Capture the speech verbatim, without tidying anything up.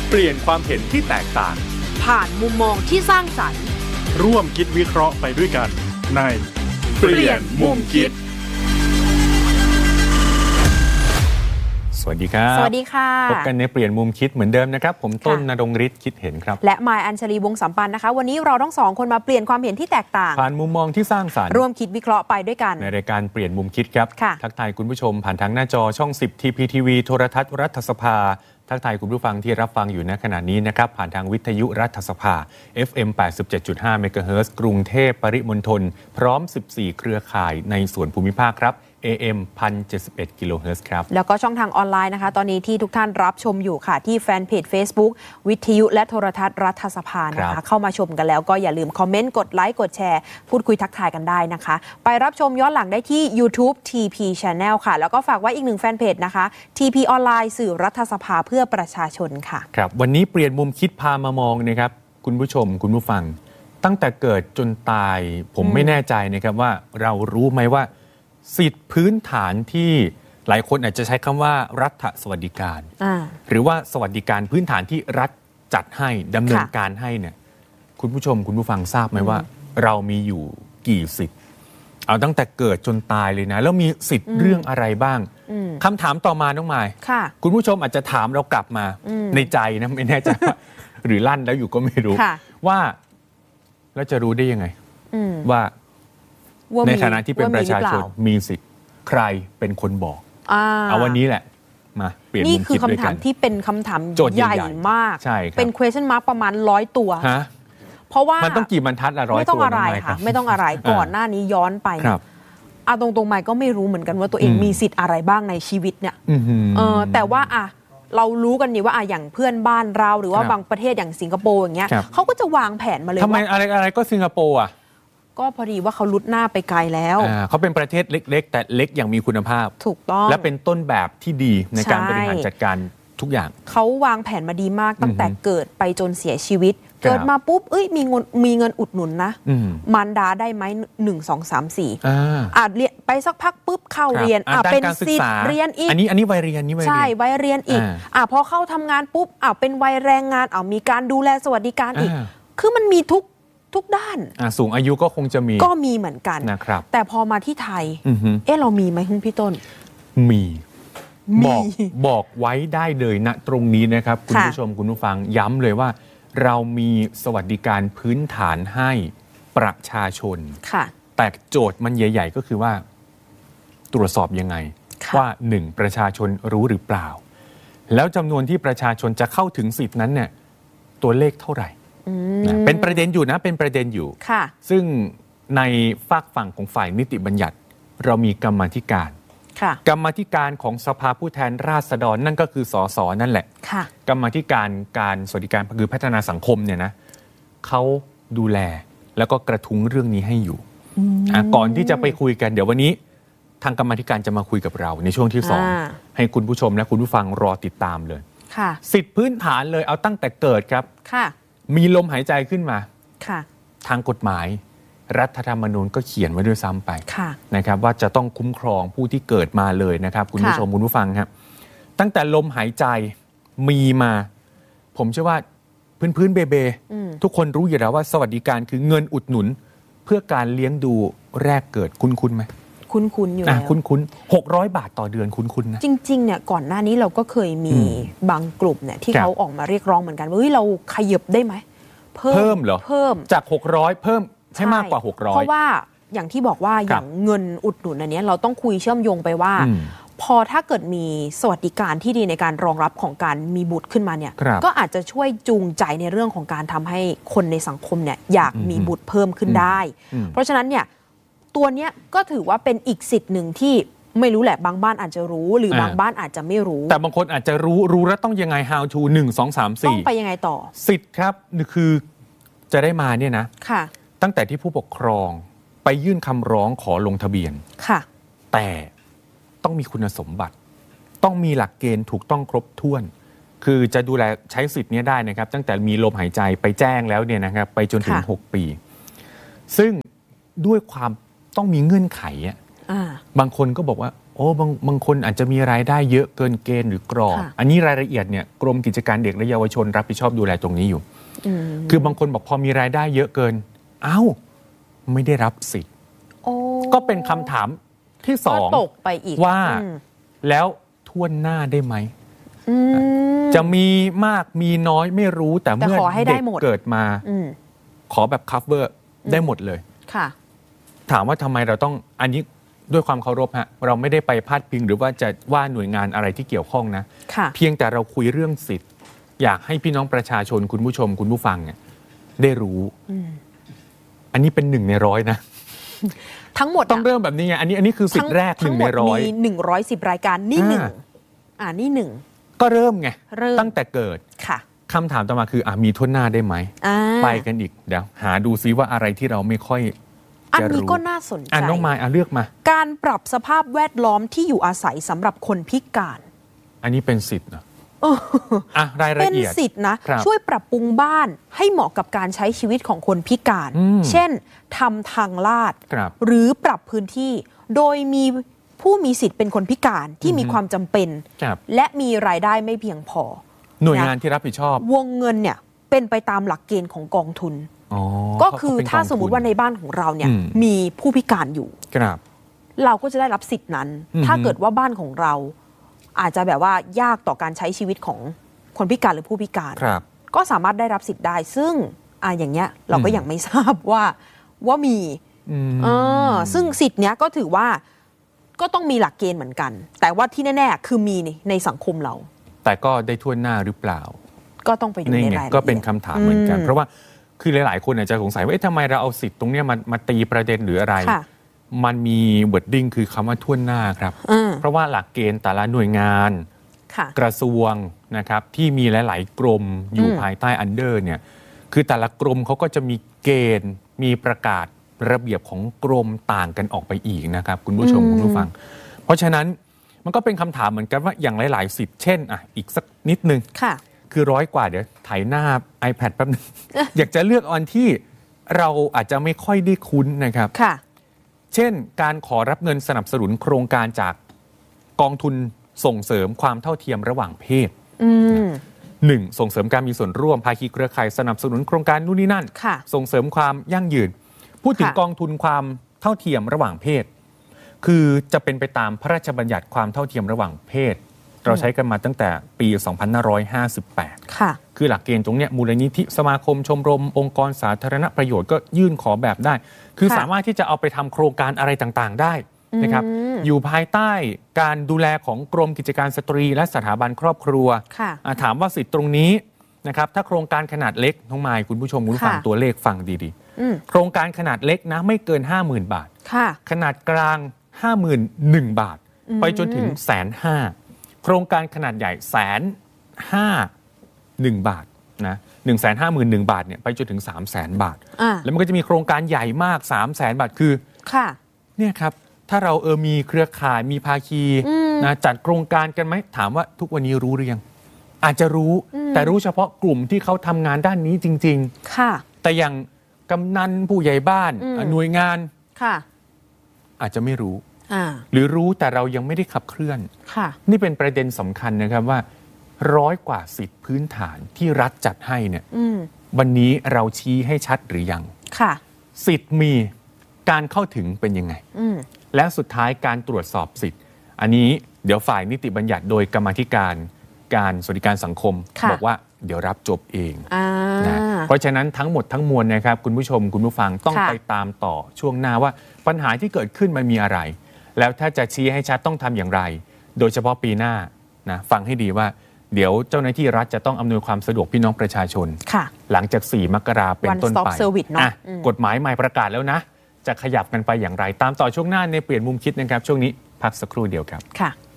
เปลี่ยนความเห็นที่แตกต่างผ่านมุมมองที่สร้างสรรค์ร่วมคิดวิเคราะห์ไปด้วยกันในเปลี่ยนมุมคิดสวัสดีครับสวัสดีค่ะพบกันในเปลี่ยนมุมคิดเหมือนเดิมนะครับผมต้นณรงค์ฤทธิ์คิดเห็นครับและมายอัญชลีวงศ์สัมปันนะคะวันนี้เราทั้งสองคนมาเปลี่ยนความเห็นที่แตกต่างผ่านมุมมองที่สร้างสรรค์ร่วมคิดวิเคราะห์ไปด้วยกันในรายการเปลี่ยนมุมคิดครับทักทายคุณผู้ชมผ่านทางหน้าจอช่อง สิบ ที พี ที วี โทรทัศน์รัฐสภาทักทายคุณผู้ฟังที่รับฟังอยู่ณขณะนี้นะครับผ่านทางวิทยุรัฐสภา เอฟ เอ็ม แปดสิบเจ็ดจุดห้า เมกะเฮิรตซ์กรุงเทพปริมณฑลพร้อมสิบสี่เครือข่ายในส่วนภูมิภาคครับ เอ เอ็ม หนึ่งพันเจ็ดสิบเอ็ด กิโลเฮิรตซ์ครับแล้วก็ช่องทางออนไลน์นะคะตอนนี้ที่ทุกท่านรับชมอยู่ค่ะที่แฟนเพจ Facebook วิทยุและโทรทัศน์รัฐสภานะคะเข้ามาชมกันแล้วก็อย่าลืมคอมเมนต์กดไลค์กดแชร์พูดคุยทักทายกันได้นะคะไปรับชมย้อนหลังได้ที่ YouTube ที พี Channel ค่ะแล้วก็ฝากไว้อีกหนึ่งแฟนเพจนะคะ ที พี ออนไลน์สื่อรัฐสภาเพื่อประชาชนค่ะครับวันนี้เปลี่ยนมุมคิดพามามองนะครับคุณผู้ชมคุณผู้ฟังตั้งแต่เกิดจนตายผมไม่แน่ใจนะครับว่าเรารู้ไหมว่าสิทธิพื้นฐานที่หลายคนอาจจะใช้คำว่ารัฐสวัสดิการหรือว่าสวัสดิการพื้นฐานที่รัฐจัดให้ดำเนินการให้เนี่ยคุณผู้ชมคุณผู้ฟังทราบไหมว่าเรามีอยู่กี่สิทธิ์เอาตั้งแต่เกิดจนตายเลยนะแล้วมีสิทธิ์เรื่องอะไรบ้างคำถามต่อมาน้องมายคุณผู้ชมอาจจะถามเรากลับมาในใจนะไม่แน่ใจว่าหรือลั่นแล้วอยู่ก็ไม่รู้ว่าแล้วจะรู้ได้ยังไงว่าในฐานะที่เป็นประชาชนมีสิทธิ์ใครเป็นคนบอกเอาวันนี้แหละมาเปลี่ยนมุมคิดด้วยกันนี่คือคำถามที่เป็นคำถามใหญ่มากเป็น question mark ประมาณร้อยตัวเพราะว่ามันต้องกี่บรรทัดละร้อยตัวไม่ต้องอะไรค่ะไม่ต้องอะไรก่อนหน้านี้ย้อนไปเอาตรงๆใหม่ก็ไม่รู้เหมือนกันว่าตัวเองมีสิทธิ์อะไรบ้างในชีวิตเนี่ยเออแต่ว่าอ่ะเรารู้กันนี่ว่าอ่ะอย่างเพื่อนบ้านเราหรือว่าบางประเทศอย่างสิงคโปร์อย่างเงี้ยเขาก็จะวางแผนมาเลยทำไมอะไรอะไรก็สิงคโปร์อ่ะก็พอดีว่าเขาลุดหน้าไปไกลแล้วเขาเป็นประเทศเล็กๆแต่เล็กอย่างมีคุณภาพถูกต้องและเป็นต้นแบบที่ดีในการบริหารจัดการทุกอย่างเขาวางแผนมาดีมากตั้งแต่เกิดไปจนเสียชีวิตเกิดมาปุ๊บเอ้ยมีเงินมีเงินอุดหนุนนะมารดาได้ไหมหนึ่งสองสามสี่อาจเรียนไปสักพักปุ๊บเข้าเรียนอ่าเป็นสิทธิ์เรียนอีกอันนี้อันนี้วัยเรียนนี่วัยเรียนใช่วัยเรียนอีกอ่าพอเข้าทำงานปุ๊บอ่าเป็นวัยแรงงานอ่ามีการดูแลสวัสดิการอีกคือมันมีทุกทุกด้านสูงอายุก็คงจะมีก็มีเหมือนกันนะครับแต่พอมาที่ไทยเอ๊ะเรามีไหมคุณพี่ต้นมีบอกบอกไว้ได้เลยณตรงนี้นะครับคุณผู้ชมคุณผู้ฟังย้ำเลยว่าเรามีสวัสดิการพื้นฐานให้ประชาชนแต่โจทย์มันใหญ่ๆก็คือว่าตรวจสอบยังไงว่าหนึ่งประชาชนรู้หรือเปล่าแล้วจำนวนที่ประชาชนจะเข้าถึงสิทธินั้นเนี่ยตัวเลขเท่าไหร่เป็นประเด็นอยู่นะเป็นประเด็นอยู่ซึ่งในฝากฝั่งของฝ่ายนิติบัญญัติเรามีกรรมาธิการกรรมาธิการของสภาผู้แทนราษฎรนั่นก็คือสสนั่นแหละกรรมาธิการการสวัสดิการคือพัฒนาสังคมเนี่ยนะเขาดูแลแล้วก็กระทุ้งเรื่องนี้ให้อยู่ก่อนที่จะไปคุยกันเดี๋ยววันนี้ทางกรรมาธิการจะมาคุยกับเราในช่วงที่สองให้คุณผู้ชมและคุณผู้ฟังรอติดตามเลยสิทธิพื้นฐานเลยเอาตั้งแต่เกิดครับมีลมหายใจขึ้นมาทางกฎหมายรัฐธรรมนูญก็เขียนไว้ด้วยซ้ำไปนะครับว่าจะต้องคุ้มครองผู้ที่เกิดมาเลยนะครับคุณผู้ชมคุณผู้ฟังครับตั้งแต่ลมหายใจมีมาผมเชื่อว่าพื้นพื้นเบเบทุกคนรู้อยู่แล้วว่าสวัสดิการคือเงินอุดหนุนเพื่อการเลี้ยงดูแรกเกิดคุ้นคุ้นไหมคุ้นคุ้นอยู่แล้วคุ้นคุ้นหกร้อยบาทต่อเดือนคุ้นคุ้นนะจริงๆเนี่ยก่อนหน้านี้เราก็เคยมีบางกลุ่มเนี่ยที่เขาออกมาเรียกร้องเหมือนกันว่าเฮ้ยเราขยับได้ไหมเพิ่มเหรอเพิ่มจากหกร้อยเพิ่มให้มากกว่าหกร้อยเพราะว่าอย่างที่บอกว่าอย่างเงินอุดหนุนอันนี้เราต้องคุยเชื่อมโยงไปว่าพอถ้าเกิดมีสวัสดิการที่ดีในการรองรับของการมีบุตรขึ้นมาเนี่ยก็อาจจะช่วยจูงใจในเรื่องของการทำให้คนในสังคมเนี่ยอยากมีบุตรเพิ่มขึ้นได้เพราะฉะนั้นเนี่ยตัวเนี้ยก็ถือว่าเป็นอีกสิทธิ์หนึ่งที่ไม่รู้แหละบางบ้านอาจจะรู้หรือบางบ้านอาจจะไม่รู้แต่บางคนอาจจะรู้รู้แล้วต้องยังไง how to หนึ่ง สอง สาม สี่ต้องไปยังไงต่อสิทธิ์ครับคือจะได้มาเนี่ยนะค่ะตั้งแต่ที่ผู้ปกครองไปยื่นคำร้องขอลงทะเบียนค่ะแต่ต้องมีคุณสมบัติต้องมีหลักเกณฑ์ถูกต้องครบถ้วนคือจะดูแลใช้สิทธิ์นี้ได้นะครับตั้งแต่มีลมหายใจไปแจ้งแล้วเนี่ยนะครับไปจนถึงหกปีซึ่งด้วยความต้องมีเงื่อนไขอ่ะบางคนก็บอกว่าโอ้บางบางคนอาจจะมีรายได้เยอะเกินเกณฑ์หรือกรอบอันนี้รายละเอียดเนี่ยกรมกิจการเด็กและเยาวชนรับผิดชอบดูแลตรงนี้อยู่คือบางคนบอกพอมีรายได้เยอะเกินเอ้าไม่ได้รับสิทธิ์ก็เป็นคำถามที่สองตกไปอีกว่าแล้วถ้วนหน้าได้ไหมจะมีมากมีน้อยไม่รู้แต่เมื่อเด็กเกิดมาขอแบบ cover ได้หมดเลยค่ะถามว่าทำไมเราต้องอันนี้ด้วยความเคารพฮะเราไม่ได้ไปพาดพิงหรือว่าจะว่าหน่วยงานอะไรที่เกี่ยวข้องนะเพียงแต่เราคุยเรื่องสิทธิ์อยากให้พี่น้องประชาชนคุณผู้ชมคุณผู้ฟังเนี่ยได้รู้อันนี้เป็นหนึ่งในร้อยนะทั้งหมดต้องเริ่มแบบนี้ไงอันนี้อันนี้คือสิทธิ์แรกหนึ่งในร้อยมีหนึ่งร้อยสิบรายการนี่หนึ่งอ่านี่หนึ่งก็เริ่มไงตั้งแต่เกิดค่ะคำถามต่อมาคืออ่ะมีทั่วหน้าได้ไหมไปกันอีกเดี๋ยวหาดูซิว่าอะไรที่เราไม่ค่อยอันนี้ก็น่าสนใจอ่ะน้องมายอ่ะเลือกมาการปรับสภาพแวดล้อมที่อยู่อาศัยสำหรับคนพิการอันนี้เป็นสิทธิ์นะอ่ะรายละเอียดเป็นสิทธิ์นะช่วยปรับปรุงบ้านให้เหมาะกับการใช้ชีวิตของคนพิการเช่นทำทางลาดหรือปรับพื้นที่โดยมีผู้มีสิทธิ์เป็นคนพิการที่มีความจำเป็นและมีรายได้ไม่เพียงพอหน่วยงานที่รับผิดชอบวงเงินเนี่ยเป็นไปตามหลักเกณฑ์ของกองทุนก็คือถ้าสมมุติว่าในบ้านของเราเนี่ยมีผู้พิการอยู่เราก็จะได้รับสิทธิ์นั้นถ้าเกิดว่าบ้านของเราอาจจะแบบว่ายากต่อการใช้ชีวิตของคนพิการหรือผู้พิการก็สามารถได้รับสิทธิ์ได้ซึ่งอ่ะอย่างเงี้ยเราก็ยังไม่ทราบว่าว่ามีเออซึ่งสิทธิ์เนี้ยก็ถือว่าก็ต้องมีหลักเกณฑ์เหมือนกันแต่ว่าที่แน่ๆคือมีในสังคมเราแต่ก็ได้ทั่วหน้าหรือเปล่าก็ต้องไปดูในรายละเอียดก็เป็นคำถามเหมือนกันเพราะว่าคือหลายๆคนอาจจะสงสัยว่าเอ๊ะทำไมเราเอาสิทธิ์ตรงนี้มามาตีประเด็นหรืออะไรมันมีเวิร์ดดิ้งคือคำว่าทั่วหน้าครับเพราะว่าหลักเกณฑ์แต่ละหน่วยงานกระทรวงนะครับที่มีหลายๆกรมอยู่ภายใต้อันเดอร์เนี่ยคือแต่ละกรมเขาก็จะมีเกณฑ์มีประกาศระเบียบของกรมต่างกันออกไปอีกนะครับคุณผู้ชมคุณผู้ฟังเพราะฉะนั้นมันก็เป็นคำถามเหมือนกันว่าอย่างหลายๆสิทธิ์เช่นอ่ะอีกสักนิดนึงคือร้อยกว่าเดี๋ยวถ่ายหน้า iPad แป๊บนึง อยากจะเลือกอันที่เราอาจจะไม่ค่อยได้คุ้นนะครับเช่นการขอรับเงินสนับสนุนโครงการจากกองทุนส่งเสริมความเท่าเทียมระหว่างเพศหนึ่งส่งเสริมการมีส่วนร่วมภาคีเครือข่ายสนับสนุนโครงการนู่นนี่นั่นส่งเสริมความยั่งยืนพูดถึงกองทุนความเท่าเทียมระหว่างเพศคือจะเป็นไปตามพระราชบัญญัติความเท่าเทียมระหว่างเพศเราใช้กันมาตั้งแต่ปีสองพันห้าร้อยห้าสิบแปดค่ะคือหลักเกณฑ์ตรงเนี้ยมูลนิธิสมาคมชมรมองค์กรสาธารณประโยชน์ก็ยื่นขอแบบได้คือสามารถที่จะเอาไปทำโครงการอะไรต่างๆได้นะครับอยู่ภายใต้การดูแลของกรมกิจการสตรีและสถาบันครอบครัวถามว่าสิทธิ์ตรงนี้นะครับถ้าโครงการขนาดเล็กน้องมายคุณผู้ชมคุณฟังตัวเลขฟังดีๆโครงการขนาดเล็กนะไม่เกิน ห้าหมื่น บาทขนาดกลาง ห้าหมื่นหนึ่ง บาทไปจนถึง หนึ่งแสนห้าหมื่นโครงการขนาดใหญ่แสนห้าหนึ่งบาทนะหนึ่งแสนห้าหมื่นหนึ่งบาทเนี่ยไปจนถึงสามแสนบาทแล้วมันก็จะมีโครงการใหญ่มากสามแสนบาทคือค่ะเนี่ยครับถ้าเราเออมีเครือข่ายมีภาคีนะจัดโครงการกันไหมถามว่าทุกวันนี้รู้หรือยังอาจจะรู้แต่รู้เฉพาะกลุ่มที่เขาทำงานด้านนี้จริงๆค่ะแต่อย่างกำนันผู้ใหญ่บ้านหน่วยงานค่ะอาจจะไม่รู้หรือรู้แต่เรายังไม่ได้ขับเคลื่อนนี่เป็นประเด็นสำคัญนะครับว่าร้อยกว่าสิทธิพื้นฐานที่รัฐจัดให้เนี่ยวันนี้เราชี้ให้ชัดหรือยังสิทธิ์มีการเข้าถึงเป็นยังไงและสุดท้ายการตรวจสอบสิทธิ์อันนี้เดี๋ยวฝ่ายนิติบัญญัติโดยกรรมาธิการการสวัสดิการสังคมบอกว่าเดี๋ยวรับจบเองนะเพราะฉะนั้นทั้งหมดทั้งมวลนะครับคุณผู้ชมคุณผู้ฟังต้องไปตามต่อช่วงหน้าว่าปัญหาที่เกิดขึ้นมันมีอะไรแล้วถ้าจะชี้ให้ชัดต้องทำอย่างไรโดยเฉพาะปีหน้านะฟังให้ดีว่าเดี๋ยวเจ้าหน้าที่รัฐจะต้องอำนวยความสะดวกพี่น้องประชาชนหลังจากสี่มกราคมเป็นต้นไปกฎหมายใหม่ประกาศแล้วนะจะขยับกันไปอย่างไรตามต่อช่วงหน้าในเปลี่ยนมุมคิดนะครับช่วงนี้พักสักครู่เดียวครับค่ะ